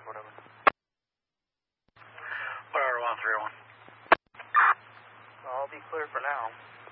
whatever. Whatever, 131. I'll be clear for now.